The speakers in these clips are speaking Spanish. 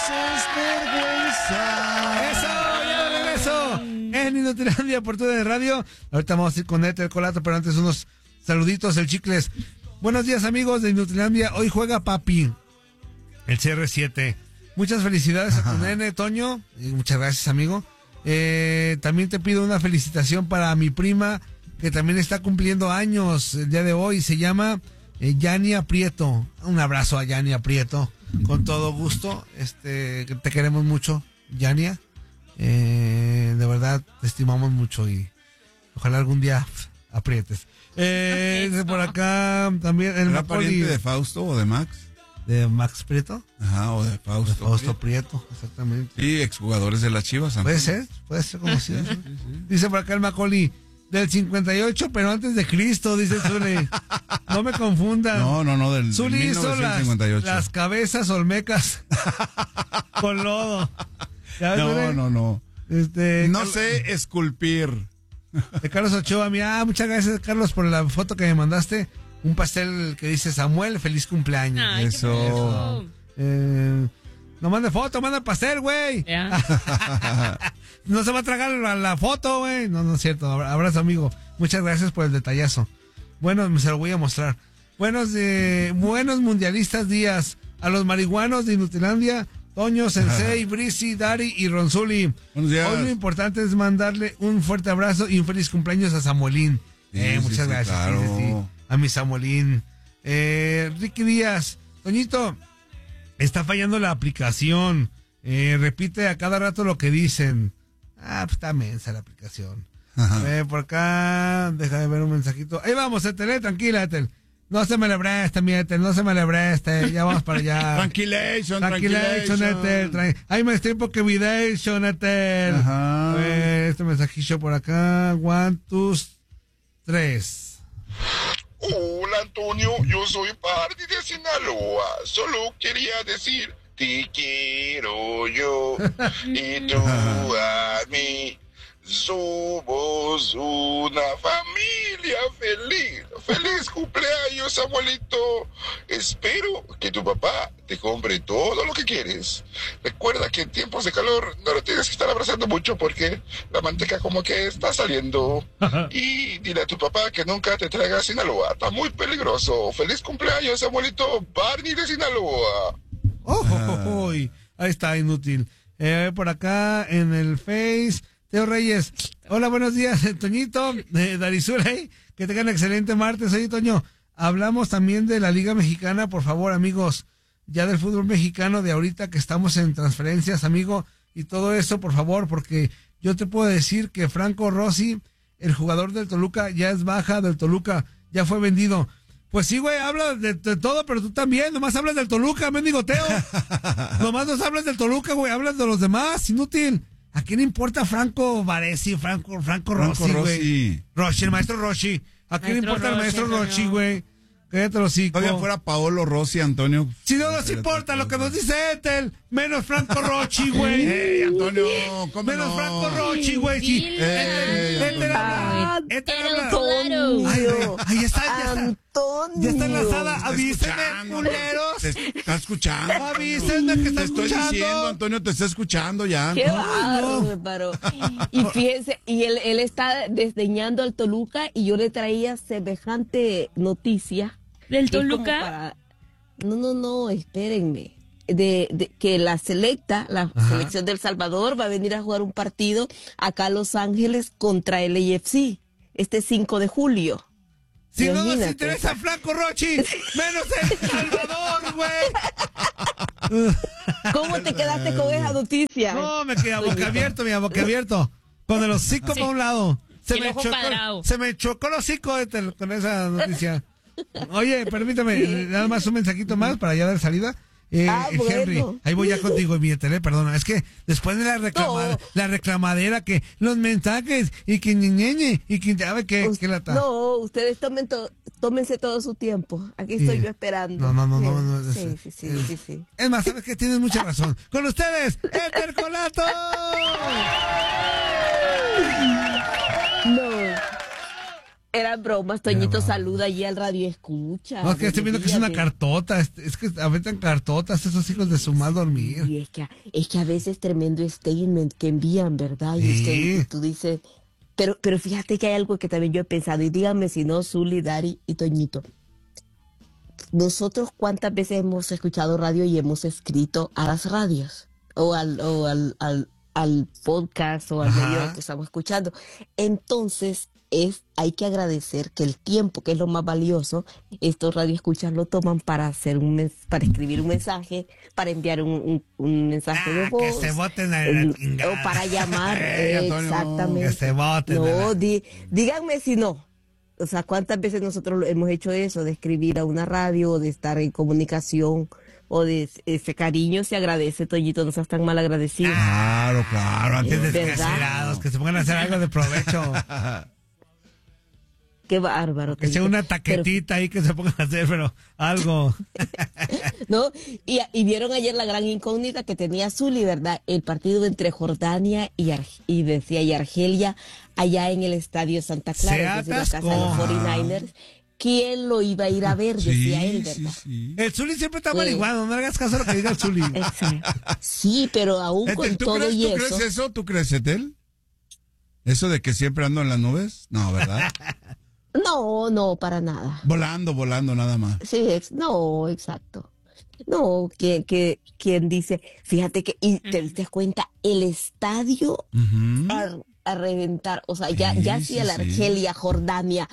vergüenza. ¡Eso! ¡Ya de regreso! En Inutilandia por de radio. Ahorita vamos a ir con Éter Colato, pero antes unos saluditos, el Chicles. Buenos días, amigos de Inutilandia. Hoy juega Papi, el CR7. Muchas felicidades a tu nene, Toño. Muchas gracias, amigo. También te pido una felicitación para mi prima, que también está cumpliendo años el día de hoy. Se llama Yania Prieto. Un abrazo a Yania Prieto, con todo gusto. Te queremos mucho, Yania. De verdad, te estimamos mucho y ojalá algún día aprietes. Por acá también el ¿Era pariente de Fausto o de Max? ¿De Max Prieto? Ajá, o de Fausto. De Fausto Prieto, exactamente. Sí, exjugadores de las Chivas. Puede ser conocido. Sí. Dice por acá el Macaulay, del 58, pero antes de Cristo, dice Zuli. No me confundan. No, del Zuli hizo 1958. las cabezas olmecas con lodo. No. No sé esculpir. De Carlos Ochoa, mira, muchas gracias, Carlos, por la foto que me mandaste. Un pastel que dice Samuel, feliz cumpleaños. Ay, eso. No mande foto, manda pastel, güey. No se va a tragar la foto, güey. No es cierto. Abrazo, amigo. Muchas gracias por el detallazo. Bueno, se lo voy a mostrar. Buenos mundialistas días a los marihuanos de Inutilandia, Toño, Sensei, Brisi, Dari y Ronzuli. Buenos días. Hoy lo importante es mandarle un fuerte abrazo y un feliz cumpleaños a Samuelín. Muchas gracias. Claro. Sí. A mi Samuelín. Ricky Díaz. Toñito, está fallando la aplicación. Repite a cada rato lo que dicen. Pues está mensa la aplicación. Por acá, déjame ver un mensajito. Ahí vamos, Etel, tranquila, Etel. No se me le preste, mi Etel, no se me le preste. Ya vamos para allá. Tranquilation, Etel. Hay más tiempo que Vidation, Etel. Ajá. A ver, este mensajillo por acá. 1, 2, 3. Hola Antonio, yo soy Bardi de Sinaloa. Solo quería decir, te quiero yo y tú a mí. Somos una familia feliz. ¡Feliz cumpleaños, abuelito! Espero que tu papá te compre todo lo que quieres. Recuerda que en tiempos de calor no lo tienes que estar abrazando mucho porque la manteca como que está saliendo. Y dile a tu papá que nunca te traiga a Sinaloa. Está muy peligroso. ¡Feliz cumpleaños, abuelito! Barney de Sinaloa. Ahí está, inútil. Por acá en el Face... Teo Reyes, hola, buenos días, Toñito, Darizulay, que tengan excelente martes. Oye, Toño, hablamos también de la Liga Mexicana, por favor, amigos, ya del fútbol mexicano de ahorita que estamos en transferencias, amigo, y todo eso, por favor, porque yo te puedo decir que Franco Rossi, el jugador del Toluca, ya es baja del Toluca, ya fue vendido. Pues sí, güey, hablas de todo, pero tú también, nomás hablas del Toluca, mendigo Teo. Nomás nos hablas del Toluca, güey, hablas de los demás, inútil. ¿A quién importa Franco Baresi, Franco Rossi, güey? Rossi, el maestro Rossi. ¿A quién importa el maestro Rossi, güey? Cállate los hocico. Todavía fuera Paolo Rossi, Antonio. Si no nos importa lo que nos dice Etel, menos Franco Rossi, güey. Antonio, ¿cómo menos no? Franco Rossi, güey. Sí. Etel habla. Ahí está, Antonio. Ya está enlazada. Avísenme, culeros. Te está escuchando. Avísenme que está escuchando. Te estoy diciendo, Antonio, te está escuchando ya. Qué bárbaro, me paró. Y fíjense, y él está desdeñando al Toluca y yo le traía semejante noticia. ¿Del Toluca? No, espérenme. De que la selección del Salvador va a venir a jugar un partido acá a Los Ángeles contra el AFC, este 5 de julio. Si no Imagínate. nos interesa Franco Rossi, menos El Salvador, güey. ¿Cómo te quedaste con esa noticia? No, me quedé a boca abierto. Con el hocico para un lado. Se me chocó el hocico con esa noticia. Oye, permítame, nada más un mensajito más para ya dar salida. Henry, bueno. ahí voy ya contigo, mi tele, perdona, es que después de la reclamadera que los mensajes y que ñeñeñe y que sabe que lata. No, ustedes tómense todo su tiempo. Aquí estoy yo esperando. No. Sí. Es más, sabes que tienes mucha razón. Con ustedes, Éter Colato. No. Eran bromas, Toñito Era broma. saluda allí al radio escucha. No, es que estoy viendo que es una cartota. Es que aventan cartotas esos hijos de su mal dormir. Y es que a veces es tremendo statement que envían, ¿verdad? Y Sí. tú dices, pero fíjate que hay algo que también yo he pensado, y díganme si no, Zuli, Dari y Toñito. Nosotros cuántas veces hemos escuchado radio y hemos escrito a las radios, o al podcast, o al Ajá. medio que estamos escuchando. Entonces, hay que agradecer que el tiempo, que es lo más valioso, estos radioescuchas lo toman para hacer para escribir un mensaje, para enviar un mensaje de voz. Que se voten a la chingada. O para llamar, Antonio, exactamente. que se voten a No, la- díganme si no. O sea, ¿cuántas veces nosotros hemos hecho eso, de escribir a una radio, o de estar en comunicación, o de ese cariño se agradece, Toñito, no seas tan mal agradecido. Claro, Antes Antonio. desgraciados, que se pongan a hacer algo de provecho. Qué bárbaro. Que sea Toñito. una taquetita ahí que se pongan a hacer, pero algo. ¿No? Y vieron ayer la gran incógnita que tenía Zuli, ¿verdad? El partido entre Jordania y Argelia, allá en el Estadio Santa Clara, Se que es la casa de los atascó. 49ers. ¿Quién lo iba a ir a ver? Decía él, Sí, ¿verdad? sí. El Zuli siempre está Sí. marihuano, no le hagas caso a lo que diga el Zuli. Exacto. Sí, pero aún con ¿Tú todo crees, y ¿Tú eso. crees eso? ¿Tú crees, Etel? ¿Eso de que siempre ando en las nubes? No, ¿verdad? No, para nada. volando nada más. Sí, no, exacto. No, quien dice, fíjate que, y te diste cuenta, el estadio Ujú. a reventar, o sea, Sí, ya sí, si el sí. Argelia, Jordania,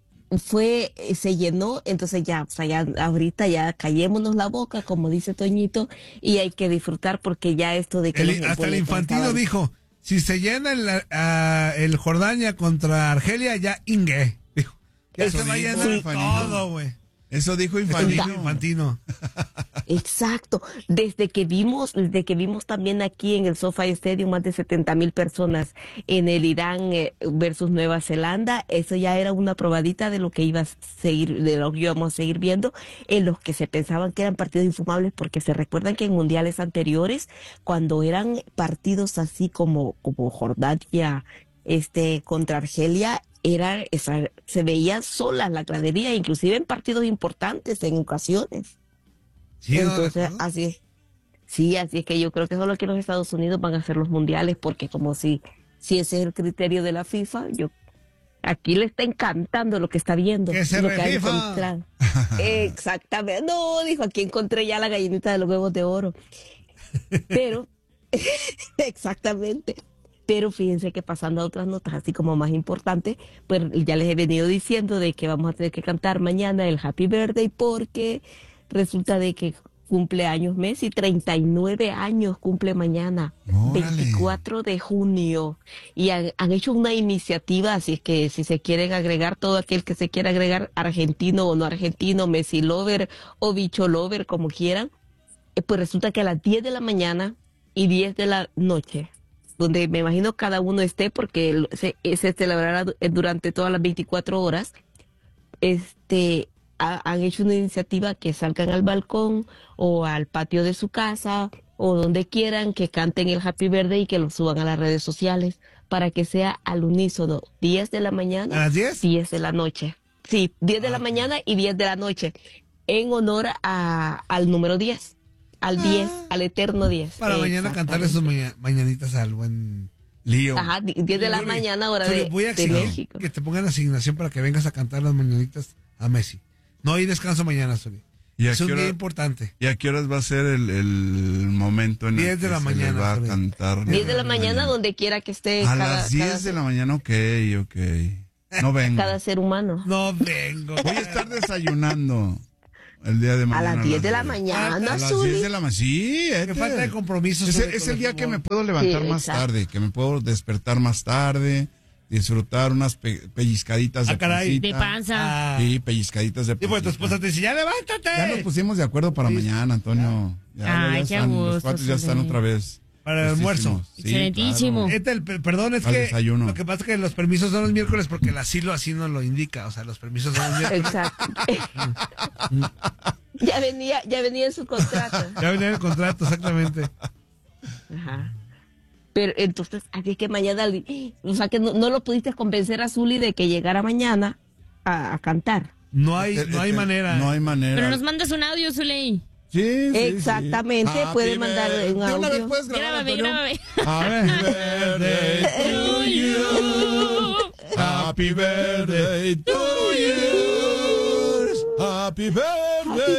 se llenó, entonces ya, o sea, ya ahorita ya callémonos la boca, como dice Toñito, y hay que disfrutar porque ya esto de que los Hasta el boletos Infantino estaban- dijo, si se llena el Jordania contra Argelia, ya ingue. Dijo, ya Eso se va a dijo llenar Infantino. todo, güey. Eso dijo Eso dijo Infantino. Infantino. Exacto, desde que vimos también aquí en el SoFi Stadium más de 70,000 personas en el Irán versus Nueva Zelanda, eso ya era una probadita de lo que de lo que íbamos a seguir viendo, en los que se pensaban que eran partidos infumables, porque se recuerdan que en mundiales anteriores, cuando eran partidos así como Jordania, contra Argelia, se veía sola la gradería, inclusive en partidos importantes en ocasiones. Sí, ¿no? Entonces, ¿Recuerdo? así es. Sí, así es que yo creo que solo aquí en los Estados Unidos van a hacer los mundiales, porque como si ese es el criterio de la FIFA, aquí le está encantando lo que está viendo. ¡Que se lo que ha refifa! encontrado. Exactamente. No, dijo, aquí encontré ya la gallinita de los huevos de oro. Pero, exactamente. Pero fíjense que pasando a otras notas así como más importantes, pues ya les he venido diciendo de que vamos a tener que cantar mañana el Happy Birthday, porque resulta de que cumple años Messi, 39 años cumple mañana, Órale. 24 de junio. Y han hecho una iniciativa, así es que si se quieren agregar, todo aquel que se quiera agregar, argentino o no argentino, Messi lover o bicho lover, como quieran, pues resulta que a las 10 de la mañana y 10 de la noche, donde me imagino cada uno esté, porque se celebrará durante todas las 24 horas, han hecho una iniciativa que salgan al balcón o al patio de su casa o donde quieran, que canten el Happy Birthday y que lo suban a las redes sociales para que sea al unísono, 10 de la mañana, ¿A las 10? 10 de la noche. Sí, 10 de la mañana y 10 de la noche, en honor al número 10, al 10, al eterno 10. Para mañana cantarle sus mañanitas al buen Lío. Ajá, 10 de la Zuli, mañana, hora Zuli, de, voy a de exigir México. que te pongan asignación para que vengas a cantar las mañanitas a Messi. No hay descanso mañana, Zuli. ¿Y a Es qué un hora- día importante. ¿Y a qué horas va a ser el momento en 10 el de que la se mañana, le va a Zuli. cantar? 10 de la mañana, donde quiera que esté A las 10 de la mañana, ok. No vengo. cada ser humano. No vengo. Voy a estar desayunando el día de A mañana. las 10 de la 10. mañana, A las Zuli. 10 de la mañana, sí. Qué falta de compromiso. Es, Zuli, es con el día que fútbol. me puedo levantar Sí, más exacto. tarde, que me puedo despertar más tarde, disfrutar unas pellizcaditas de caray. De pancita. panza. Ah. Sí, pellizcaditas de Y pues tu pancita. esposa te dice, ya levántate. Ya nos pusimos de acuerdo para Sí. mañana, Antonio. Ya Ay, qué están, gusto, los cuates ya Zuli. están otra vez. Para el almuerzo. listísimos. Sí, Excelentísimo. claro. Perdón, es Al que desayuno. lo que pasa es que los permisos son los miércoles porque el asilo así nos lo indica. O sea, los permisos son los miércoles. Exacto. ya venía en su contrato. Ya venía el contrato, exactamente. Ajá. Pero entonces, así es que mañana, o sea que no lo pudiste convencer a Zuli de que llegara mañana a cantar. No hay manera. No hay manera. Pero nos mandas un audio, Zuley. Sí, Exactamente, sí. puede mandar un ¿De una vez audio. puedes grabar, Grábame. Happy birthday to you. Happy birthday to you. Happy birthday.